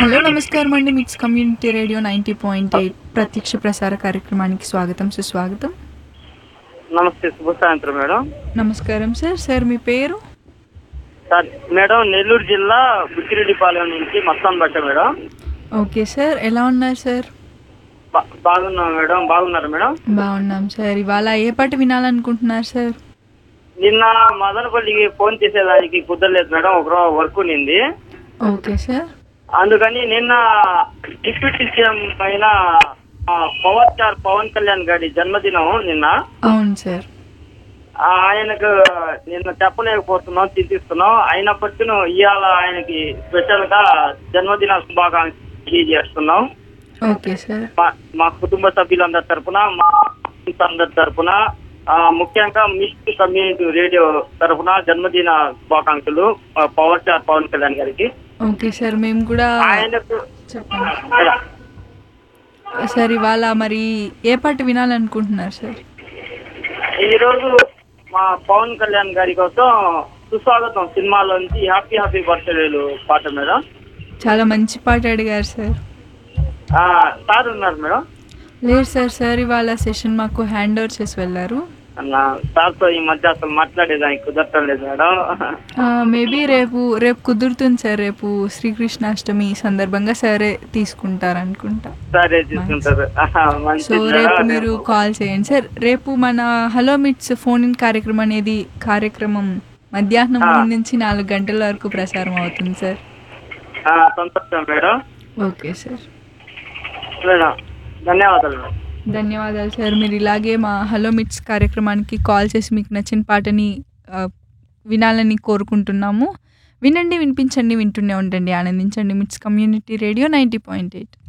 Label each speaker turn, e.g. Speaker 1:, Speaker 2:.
Speaker 1: Hello నమస్కారం అండి. మిట్స్ కమ్యూనిటీ రేడియో 90.8 ప్రత్యక్ష ప్రసార కార్యక్రమానికి స్వాగతం, సుస్వాగతం.
Speaker 2: నమస్తే, శుభ సాయంత్రం మేడం.
Speaker 1: నమస్కారం సార్. సార్ మీ పేరు?
Speaker 2: సార్ మేడం, నెల్లూరు జిల్లా బుచ్చిరెడ్డిపాలెం నుంచి మస్తాన్ బట్ట మేడం.
Speaker 1: ఓకే సార్, ఎలా ఉన్నారు సార్?
Speaker 2: బాగున్నాం మేడం. బాగున్నారు మేడం?
Speaker 1: బాగున్నాం సార్. ఇవాళ ఏ పాట వినాలనుకుంటున్నారు సార్?
Speaker 2: నిన్న మదనపల్లికి ఫోన్ చేసేదానికి కుదరలేదు మేడం, ఒక వర్క్ ఉన్నింది.
Speaker 1: Okay sir.
Speaker 2: అందుకని నిన్న డిప్యూటీ సీఎం పైన పవర్ స్టార్ పవన్ కళ్యాణ్ గారి జన్మదినం నిన్న.
Speaker 1: అవును సార్.
Speaker 2: ఆయనకు నిన్న చెప్పలేకపోతున్నాం, చింతిస్తున్నాం. అయినప్పటికీ ఇవాళ ఆయనకి స్పెషల్ గా జన్మదిన శుభాకాంక్షలు తెలియజేస్తున్నాం.
Speaker 1: Okay sir.
Speaker 2: మా కుటుంబ సభ్యులందరి తరపున, మా అందరి తరపున, ముఖ్యంగా మిస్ట్ కమ్యూనిటీ రేడియో తరపున జన్మదిన శుభాకాంక్షలు పవర్ స్టార్ పవన్ కళ్యాణ్ గారికి.
Speaker 1: ఓకే సార్, మేము కూడా
Speaker 2: ఆయనకు
Speaker 1: చెప్పండి సార్. ఇవాళ మరి ఏ పాట వినాలనుకుంటున్నారు సార్?
Speaker 2: ఈరోజు మా పవన్ కళ్యాణ్ గారి కోసం సుస్వాగతం సినిమాలోంచి హ్యాపీ హ్యాపీ బర్త్డేలు పాట మేడం.
Speaker 1: చాలా మంచి పాట అడిగారు సార్.
Speaker 2: సార్ ఉన్నారు మేడం?
Speaker 1: లేదు సార్. సార్ ఇవాళ సెషన్ మాకు హ్యాండ్ ఓవర్ చేసి వెళ్ళారు.
Speaker 2: సార్తో ఈ మధ్య అసలు మాట్లాడేదానికి కుదరటం లేదు మేడం.
Speaker 1: మేబీ రేపు కుదురుతుంది సార్. రేపు శ్రీకృష్ణాష్టమి సందర్భంగా సరే తీసుకుంటారనుకుంటా.
Speaker 2: సరే తీసుకుంటారు.
Speaker 1: సో రేపు మీరు కాల్ చేయండి సార్. రేపు మన హలో మిట్స్ ఫోన్ ఇన్ కార్యక్రమం మధ్యాహ్నం 3 నుంచి 4 గంటల వరకు ప్రసారం అవుతుంది సార్.
Speaker 2: సంతోషం మేడం.
Speaker 1: Okay sir.
Speaker 2: మేడం ధన్యవాదాలు మేడం.
Speaker 1: ధన్యవాదాలు సార్. మీరు ఇలాగే మా హలో మిట్స్ కార్యక్రమానికి కాల్ చేసి మీకు నచ్చిన పాటని వినాలని కోరుకుంటున్నాము. వినండి, వినిపించండి, వింటూనే ఉండండి, ఆనందించండి. మిట్స్ కమ్యూనిటీ రేడియో 90.8.